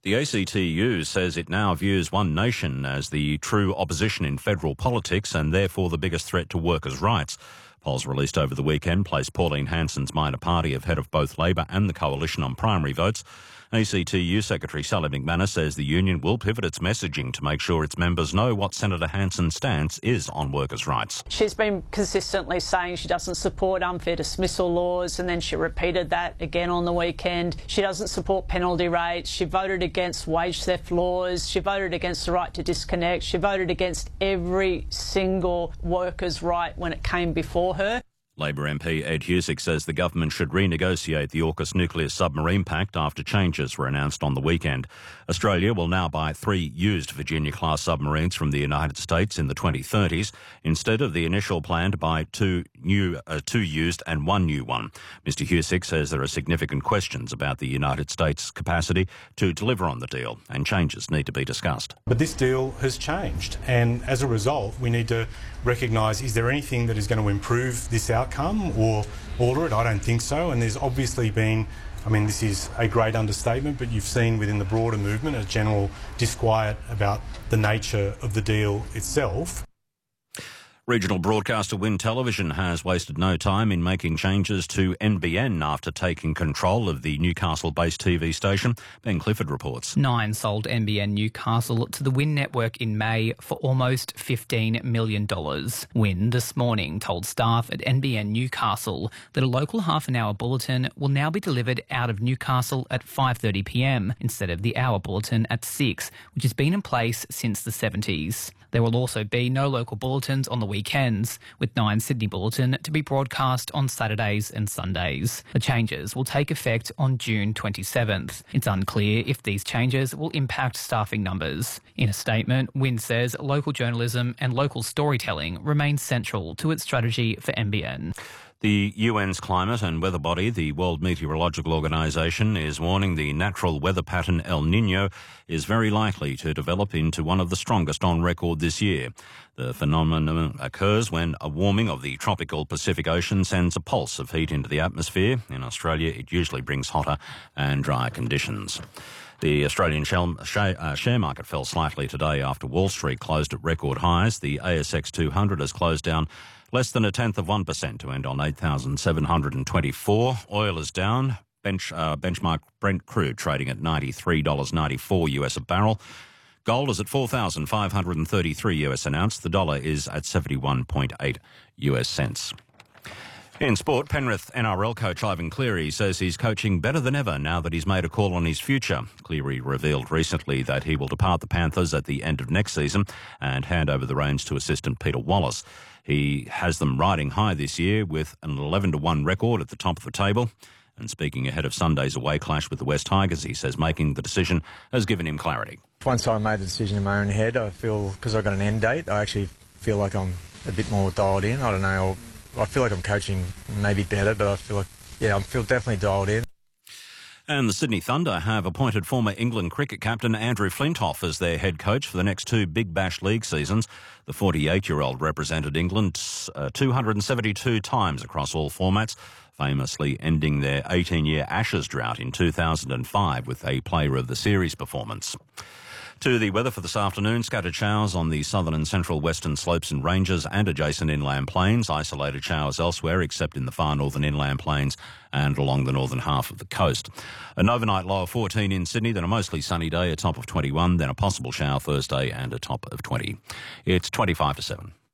The ACTU says it now views One Nation as the true opposition in federal politics and therefore the biggest threat to workers' rights. Polls released over the weekend placed Pauline Hanson's minor party ahead of both Labor and the Coalition on primary votes. ACTU Secretary Sally McManus says the union will pivot its messaging to make sure its members know what Senator Hanson's stance is on workers' rights. She's been consistently saying she doesn't support unfair dismissal laws, and then she repeated that again on the weekend. She doesn't support penalty rates. She voted against wage theft laws. She voted against the right to disconnect. She voted against every single worker's right when it came before her. Labor MP Ed Husick says the government should renegotiate the AUKUS nuclear submarine pact after changes were announced on the weekend. Australia will now buy 3 used Virginia-class submarines from the United States in the 2030s instead of the initial plan to buy 2 used and 1 new one. Mr Husick says there are significant questions about the United States' capacity to deliver on the deal and changes need to be discussed. But this deal has changed, and as a result we need to recognise, is there anything that is going to improve this outcome or alter it? I don't think so, and there's obviously been, this is a great understatement, but you've seen within the broader movement a general disquiet about the nature of the deal itself. Regional broadcaster Win Television has wasted no time in making changes to NBN after taking control of the Newcastle-based TV station. Ben Clifford reports. Nine sold NBN Newcastle to the Win network in May for almost $15 million. Win this morning told staff at NBN Newcastle that a local half-an-hour bulletin will now be delivered out of Newcastle at 5:30pm instead of the hour bulletin at 6, which has been in place since the 70s. There will also be no local bulletins on the weekends, with Nine Sydney Bulletin to be broadcast on Saturdays and Sundays. The changes will take effect on June 27th. It's unclear if these changes will impact staffing numbers. In a statement, Win says local journalism and local storytelling remain central to its strategy for NBN. The UN's climate and weather body, the World Meteorological Organization, is warning the natural weather pattern El Niño is very likely to develop into one of the strongest on record this year. The phenomenon occurs when a warming of the tropical Pacific Ocean sends a pulse of heat into the atmosphere. In Australia, it usually brings hotter and drier conditions. The Australian share market fell slightly today after Wall Street closed at record highs. The ASX 200 has closed down less than 0.1% to end on 8,724. Oil is down. Benchmark Brent crude trading at $93.94 US a barrel. Gold is at $4,533 US an ounce. The dollar is at 71.8 US cents. In sport, Penrith NRL coach Ivan Cleary says he's coaching better than ever now that he's made a call on his future. Cleary revealed recently that he will depart the Panthers at the end of next season and hand over the reins to assistant Peter Wallace. He has them riding high this year with an 11-1 record at the top of the table. And speaking ahead of Sunday's away clash with the West Tigers, he says making the decision has given him clarity. Once I made the decision in my own head, I feel, because I got an end date, I actually feel like I'm a bit more dialed in. I don't know, I feel like I'm coaching maybe better, but I feel like, I feel definitely dialed in. And the Sydney Thunder have appointed former England cricket captain Andrew Flintoff as their head coach for the next 2 Big Bash League seasons. The 48-year-old represented England 272 times across all formats, famously ending their 18-year Ashes drought in 2005 with a Player of the Series performance. To the weather for this afternoon, scattered showers on the southern and central western slopes and ranges and adjacent inland plains, isolated showers elsewhere except in the far northern inland plains and along the northern half of the coast. An overnight low of 14 in Sydney, then a mostly sunny day, a top of 21, then a possible shower Thursday and a top of 20. It's 25 to 7.